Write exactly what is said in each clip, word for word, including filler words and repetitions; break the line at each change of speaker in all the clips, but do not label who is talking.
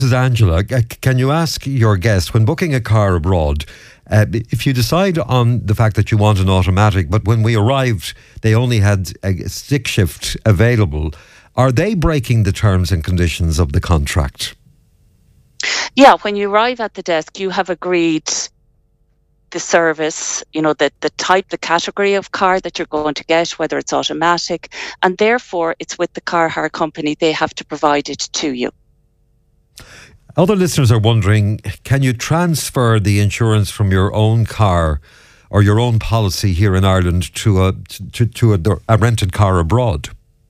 This is Angela. C- Can you ask your guest, when booking a car abroad, uh, if you decide on the fact that you want an automatic, but when we arrived, they only had a stick shift available, are they breaking the terms and conditions of the contract?
Yeah, when you arrive at the desk, you have agreed the service, you know, the, the type, the category of car that you're going to get, whether it's automatic, and therefore it's with the car hire company. They have to provide it to you.
Other listeners are wondering, can you transfer the insurance from your own car or your own policy here in Ireland to a to, to a, a rented car abroad?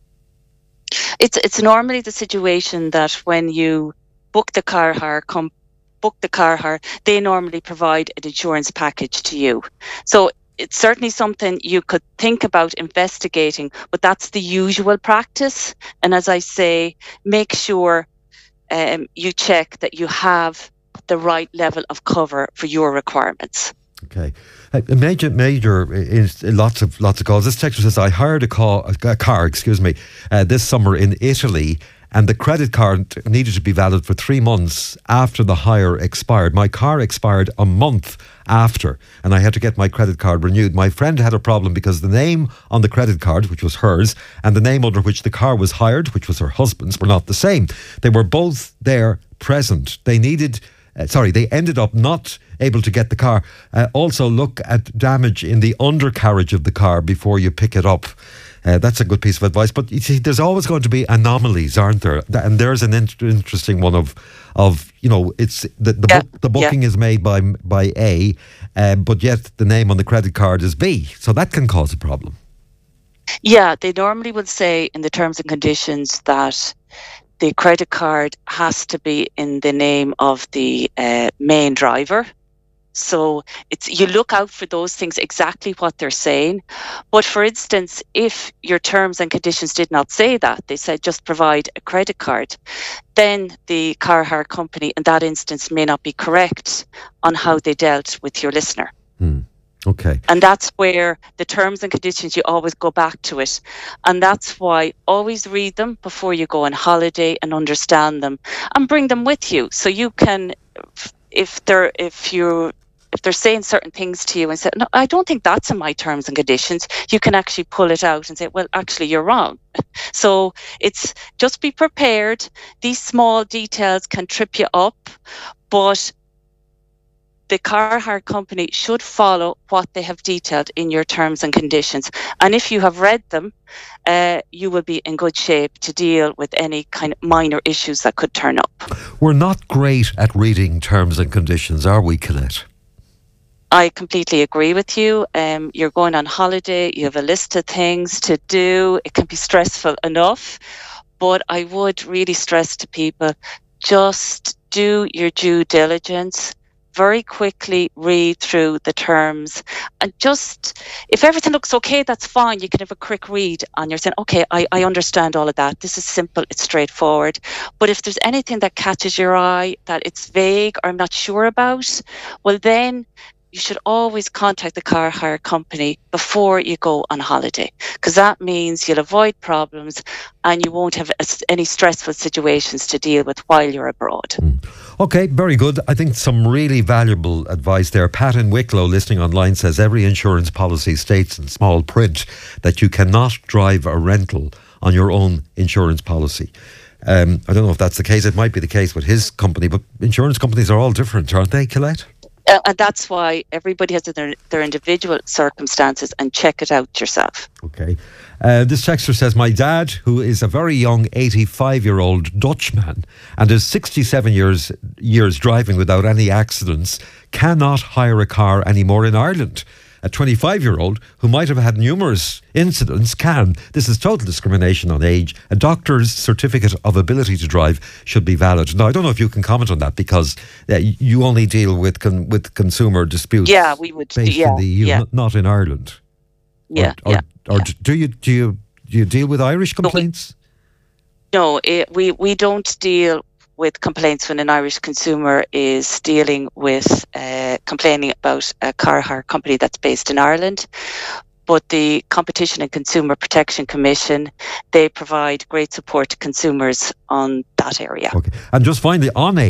It's it's normally the situation that when you book the car hire com- book the car hire, they normally provide an insurance package to you. So it's certainly something you could think about investigating, but that's the usual practice. And as I say, make sure Um, you check that you have the right level of cover for your requirements.
Okay, a major, major is lots of lots of calls. This texter says, I hired a car, a car, excuse me, uh, this summer in Italy, and the credit card needed to be valid for three months after the hire expired. My car expired a month after, and I had to get my credit card renewed. My friend had a problem because the name on the credit card, which was hers, and the name under which the car was hired, which was her husband's, were not the same. They were both there present. They needed, uh, sorry, they ended up not able to get the car. Uh, also look at damage in the undercarriage of the car before you pick it up. Uh, that's a good piece of advice. But you see, there's always going to be anomalies, aren't there? And there's an in- interesting one of, of you know, it's the the,
yeah,
bu- the booking
yeah.
is made by by A, uh, but yet the name on the credit card is B. So that can cause a problem.
Yeah, they normally would say in the terms and conditions that the credit card has to be in the name of the uh, main driver. So it's you look out for those things, exactly what they're saying. But for instance, if your terms and conditions did not say that, they said just provide a credit card, then the car hire company in that instance may not be correct on how they dealt with your listener.
Hmm. Okay.
And that's where the terms and conditions, you always go back to it. And that's why always read them before you go on holiday and understand them and bring them with you. So you can, if they're, if you're, if they're saying certain things to you and say, no, I don't think that's in my terms and conditions, you can actually pull it out and say, well, actually, you're wrong. So it's just be prepared. These small details can trip you up, but the car hire company should follow what they have detailed in your terms and conditions. And if you have read them, uh, you will be in good shape to deal with any kind of minor issues that could turn up.
We're not great at reading terms and conditions, are we, Colette?
I completely agree with you. Um, you're going on holiday, you have a list of things to do. It can be stressful enough, but I would really stress to people, just do your due diligence. Very quickly read through the terms, and just, if everything looks okay, that's fine. You can have a quick read and you're saying, okay, I, I understand all of that. This is simple, it's straightforward. But if there's anything that catches your eye, that it's vague or I'm not sure about, well then you should always contact the car hire company before you go on holiday, because that means you'll avoid problems and you won't have any stressful situations to deal with while you're abroad.
Mm. Okay, very good. I think some really valuable advice there. Pat in Wicklow, listening online, says every insurance policy states in small print that you cannot drive a rental on your own insurance policy. Um, I don't know if that's the case. It might be the case with his company, but insurance companies are all different, aren't they, Colette?
Uh, and that's why everybody has their, their individual circumstances, and check it out yourself.
Okay. Uh, this texter says, my dad, who is a very young eighty-five-year-old Dutchman and is sixty-seven years years driving without any accidents, cannot hire a car anymore in Ireland. A twenty-five-year-old who might have had numerous incidents can. This is total discrimination on age. A doctor's certificate of ability to drive should be valid. Now, I don't know if you can comment on that, because uh, you only deal with con- with consumer disputes.
Yeah, we would.
Based
Yeah,
in the E U,
yeah.
not, not in Ireland.
Yeah,
or, or,
yeah.
Or
yeah.
do you do you do you deal with Irish complaints?
No, it, we we don't deal with complaints when an Irish consumer is dealing with uh, complaining about a car hire company that's based in Ireland. but the Competition and Consumer Protection Commission, they provide great support to consumers on that area.
Okay. And just finally, on